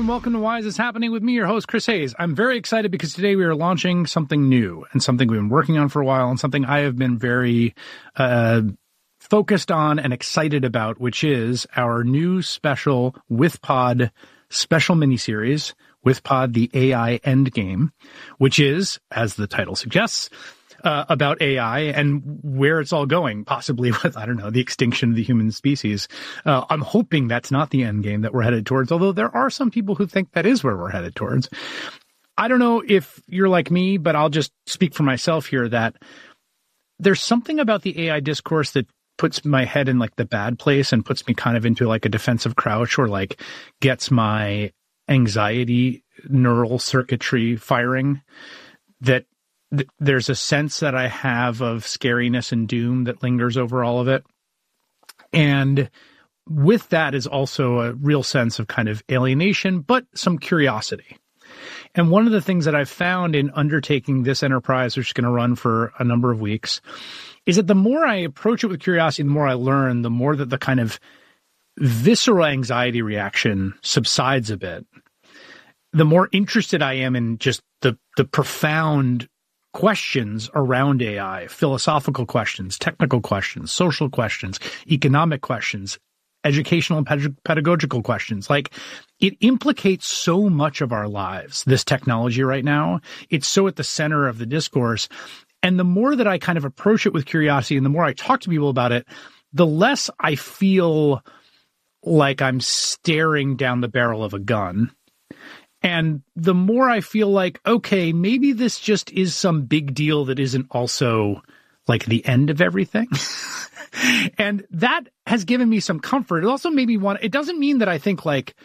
and welcome to Why Is This Happening with me, your host, Chris Hayes. I'm very excited because today we are launching something new and something we've been working on for a while and something I have been very focused on and excited about, which is our new special WithPod special miniseries, WithPod the AI Endgame, which is, as the title suggests, about AI and where it's all going, possibly with, I don't know, the extinction of the human species. I'm hoping that's not the end game that we're headed towards, although there are some people who think that is where we're headed towards. I don't know if you're like me, but I'll just speak for myself here that there's something about the AI discourse that puts my head in like the bad place and puts me kind of into like a defensive crouch or like gets my anxiety neural circuitry firing, that there's a sense that I have of scariness and doom that lingers over all of it. And with that is also a real sense of kind of alienation, but some curiosity. And one of the things that I've found in undertaking this enterprise, which is going to run for a number of weeks, is that the more I approach it with curiosity, the more I learn, the more that the kind of visceral anxiety reaction subsides a bit, the more interested I am in just the profound questions around AI, philosophical questions, technical questions, social questions, economic questions, educational and pedagogical questions. Like, it implicates so much of our lives, this technology right now. It's so at the center of the discourse. And the more that I kind of approach it with curiosity and the more I talk to people about it, the less I feel like I'm staring down the barrel of a gun. And the more I feel like, okay, maybe this just is some big deal that isn't also like the end of everything. And that has given me some comfort. It also made me want, it doesn't mean that I think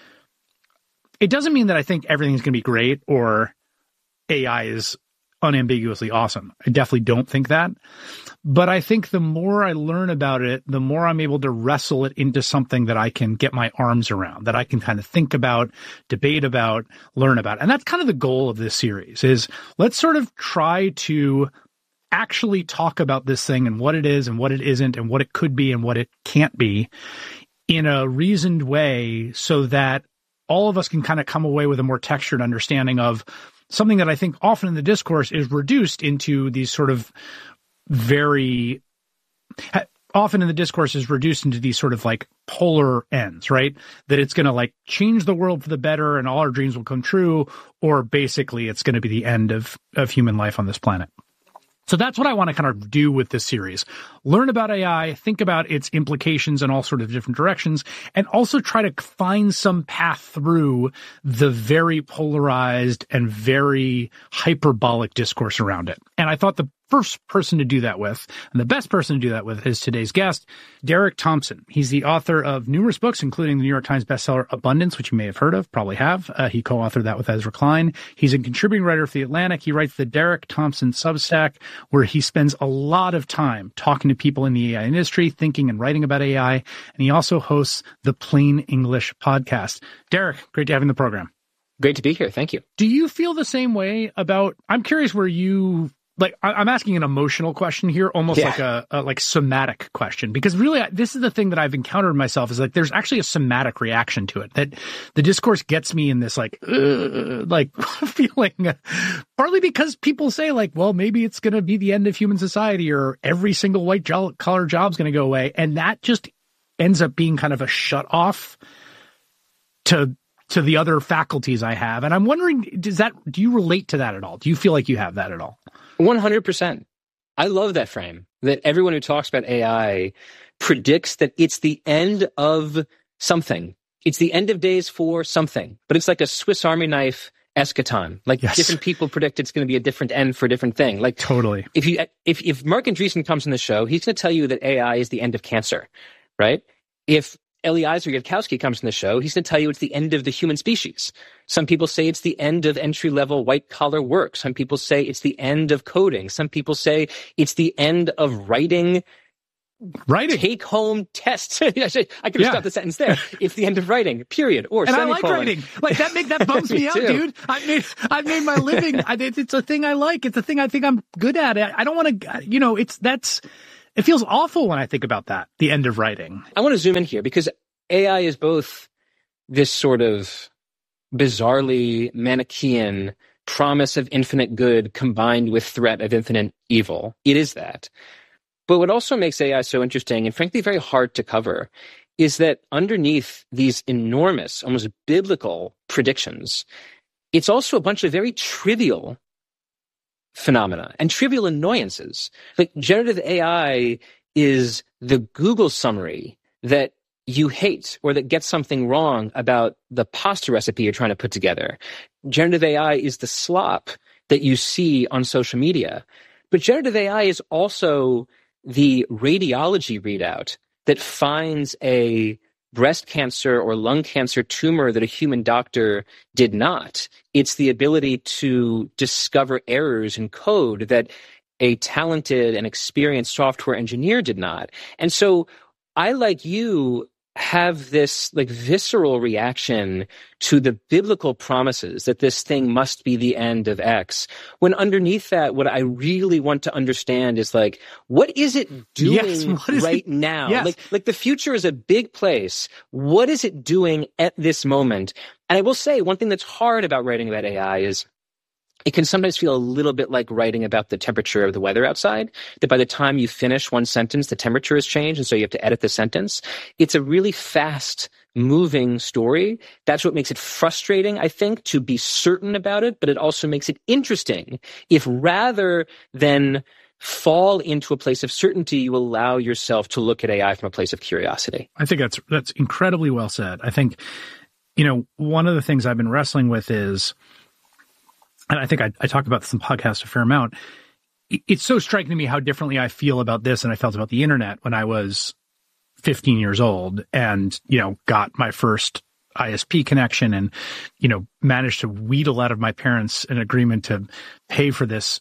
everything's going to be great or AI is unambiguously awesome. I definitely don't think that. But I think the more I learn about it, the more I'm able to wrestle it into something that I can get my arms around, that I can kind of think about, debate about, learn about. And that's kind of the goal of this series, is let's sort of try to actually talk about this thing and what it is and what it isn't and what it could be and what it can't be in a reasoned way so that all of us can kind of come away with a more textured understanding of something that I think often in the discourse is reduced into these sort of like polar ends, right? That it's going to like change the world for the better and all our dreams will come true, or basically it's going to be the end of human life on this planet. So that's what I want to kind of do with this series. Learn about AI, think about its implications in all sort of different directions, and also try to find some path through the very polarized and very hyperbolic discourse around it. And I thought the first person to do that with, and the best person to do that with, is today's guest, Derek Thompson. He's the author of numerous books, including the New York Times bestseller Abundance, which you may have heard of, probably have. He co-authored that with Ezra Klein. He's a contributing writer for The Atlantic. He writes the Derek Thompson Substack, where he spends a lot of time talking to people in the AI industry, thinking and writing about AI. And he also hosts the Plain English podcast. Derek, great to have you in the program. Great to be here. Thank you. Do you feel the same way about, I'm curious where you, like, I'm asking an emotional question here, almost like a like somatic question, because really this is the thing that I've encountered myself is like, there's actually a somatic reaction to it, that the discourse gets me in this like feeling, partly because people say like, well, maybe it's going to be the end of human society or every single white collar job's going to go away. And that just ends up being kind of a shut off to the other faculties I have. And I'm wondering, do you relate to that at all? Do you feel like you have that at all? 100%. I love that frame, that everyone who talks about AI predicts that it's the end of something. It's the end of days for something, but it's like a Swiss Army knife eschaton. Like different people predict it's going to be a different end for a different thing. Like totally. If Mark Andreessen comes on the show, he's going to tell you that AI is the end of cancer, right? If Eliezer Yudkowsky comes on the show, he's going to tell you it's the end of the human species. Some people say it's the end of entry-level white-collar work. Some people say it's the end of coding. Some people say it's the end of writing take-home tests. I could have stopped the sentence there. It's the end of writing, period, or and semicolon. I like writing. Like, that bums me out, dude. I've made my living. It's a thing I like. It's a thing I think I'm good at. I don't want to, it feels awful when I think about that, the end of writing. I want to zoom in here because AI is both this sort of bizarrely Manichaean promise of infinite good combined with threat of infinite evil. It is that. But what also makes AI so interesting and frankly very hard to cover is that underneath these enormous, almost biblical predictions, it's also a bunch of very trivial phenomena and trivial annoyances. Like generative AI is the Google summary that you hate or that gets something wrong about the pasta recipe you're trying to put together. Generative AI is the slop that you see on social media. But generative AI is also the radiology readout that finds a breast cancer or lung cancer tumor that a human doctor did not. It's the ability to discover errors in code that a talented and experienced software engineer did not. And so I, like you, have this like visceral reaction to the biblical promises that this thing must be the end of X, when underneath that, what I really want to understand is like, what is it doing right now? Yes. Like the future is a big place. What is it doing at this moment? And I will say one thing that's hard about writing about AI is it can sometimes feel a little bit like writing about the temperature of the weather outside, that by the time you finish one sentence, the temperature has changed, and so you have to edit the sentence. It's a really fast moving story. That's what makes it frustrating, I think, to be certain about it, but it also makes it interesting if rather than fall into a place of certainty, you allow yourself to look at AI from a place of curiosity. I think that's incredibly well said. I think, one of the things I've been wrestling with is, and I think I talked about this in the podcast a fair amount, it's so striking to me how differently I feel about this than I felt about the internet when I was 15 years old and, got my first ISP connection and, managed to wheedle out of my parents an agreement to pay for this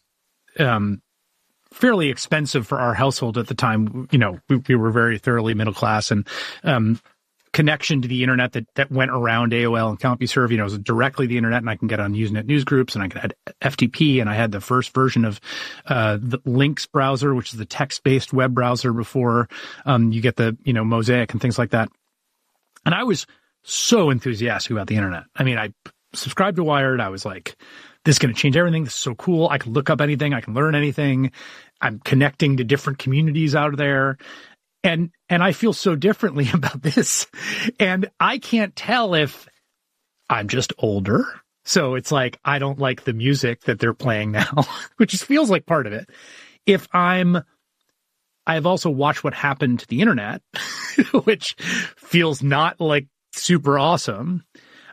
fairly expensive for our household at the time. We were very thoroughly middle class, and connection to the internet that went around AOL and CompuServe, it was directly the internet, and I can get on Usenet news groups, and I could add FTP, and I had the first version of the Lynx browser, which is the text-based web browser before you get the Mosaic and things like that. And I was so enthusiastic about the internet. I mean, I subscribed to Wired. I was like, this is going to change everything. This is so cool. I can look up anything. I can learn anything. I'm connecting to different communities out there. And I feel so differently about this. And I can't tell if I'm just older. So it's like, I don't like the music that they're playing now, which just feels like part of it. If I've also watched what happened to the internet, which feels not like super awesome.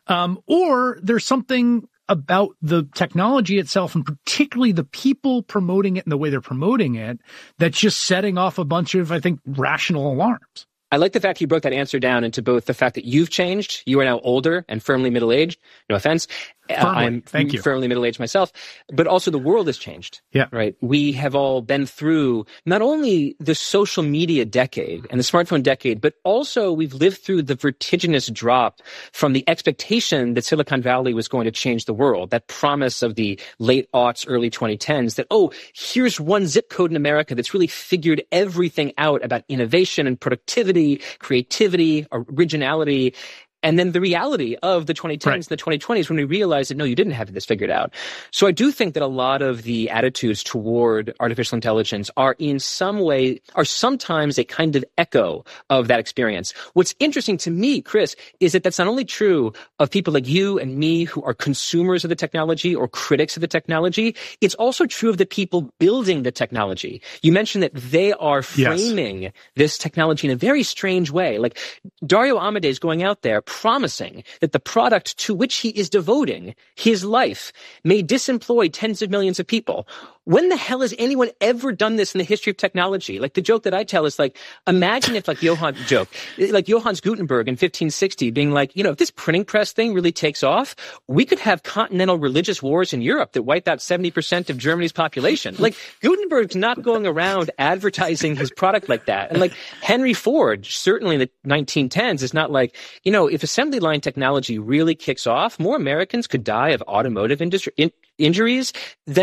Or there's something about the technology itself, and particularly the people promoting it and the way they're promoting it, that's just setting off a bunch of, I think, rational alarms. I like the fact you broke that answer down into both the fact that you've changed, you are now older and firmly middle-aged, no offense. I'm firmly middle-aged myself, but also the world has changed. Yeah. Right. We have all been through not only the social media decade and the smartphone decade, but also we've lived through the vertiginous drop from the expectation that Silicon Valley was going to change the world, that promise of the late aughts, early 2010s that, here's one zip code in America that's really figured everything out about innovation and productivity, creativity, originality. And then the reality of the 2010s and the 2020s when we realized that, no, you didn't have this figured out. So I do think that a lot of the attitudes toward artificial intelligence are in some way, are sometimes a kind of echo of that experience. What's interesting to me, Chris, is that that's not only true of people like you and me who are consumers of the technology or critics of the technology, it's also true of the people building the technology. You mentioned that they are framing this technology in a very strange way. Like Dario Amodei is going out there promising that the product to which he is devoting his life may disemploy tens of millions of people. When the hell has anyone ever done this in the history of technology? Like the joke that I tell is like, imagine if like Johannes Gutenberg in 1560 being like, if this printing press thing really takes off, we could have continental religious wars in Europe that wipe out 70% of Germany's population. Like Gutenberg's not going around advertising his product like that. And like Henry Ford, certainly in the 1910s, is not like, if assembly line technology really kicks off, more Americans could die of automotive industry injuries than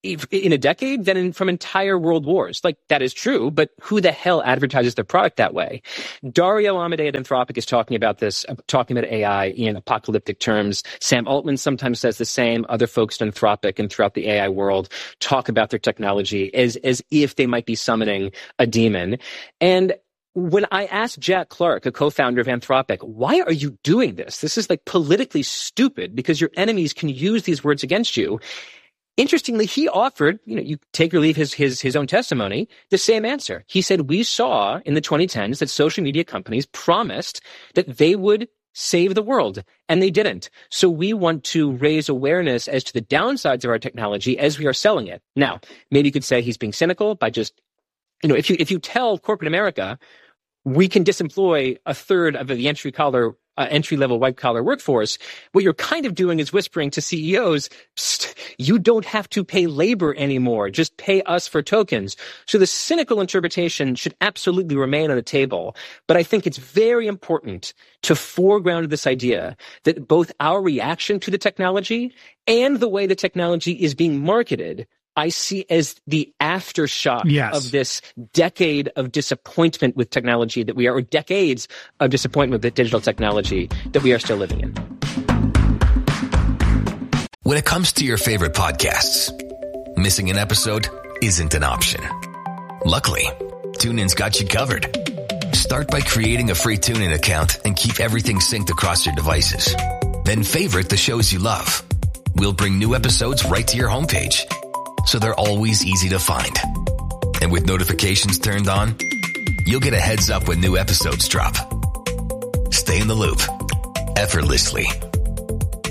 in a decade than from entire world wars. Like, that is true, but who the hell advertises their product that way? Dario Amodei at Anthropic is talking about this, talking about AI in apocalyptic terms. Sam Altman sometimes says the same. Other folks at Anthropic and throughout the AI world talk about their technology as if they might be summoning a demon. And when I asked Jack Clark, a co-founder of Anthropic, why are you doing this? This is like politically stupid because your enemies can use these words against you. Interestingly, he offered, you take or leave his own testimony, the same answer. He said, we saw in the 2010s that social media companies promised that they would save the world, and they didn't. So we want to raise awareness as to the downsides of our technology as we are selling it. Now, maybe you could say he's being cynical by just, if you tell corporate America, we can disemploy a third of the entry-level white-collar workforce, what you're kind of doing is whispering to CEOs, you don't have to pay labor anymore. Just pay us for tokens. So the cynical interpretation should absolutely remain on the table. But I think it's very important to foreground this idea that both our reaction to the technology and the way the technology is being marketed I see as the aftershock of this decade of disappointment with technology that we are, or decades of disappointment with digital technology that we are still living in. When it comes to your favorite podcasts, missing an episode isn't an option. Luckily, TuneIn's got you covered. Start by creating a free TuneIn account and keep everything synced across your devices. Then favorite the shows you love. We'll bring new episodes right to your homepage, so they're always easy to find. And with notifications turned on, you'll get a heads up when new episodes drop. Stay in the loop effortlessly